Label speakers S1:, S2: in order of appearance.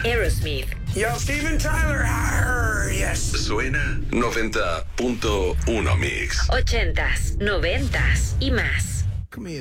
S1: Aerosmith.
S2: Yo, Steven Tyler. Arr, yes.
S3: Suena 90.1 Mix.
S1: 80s, 90s y más.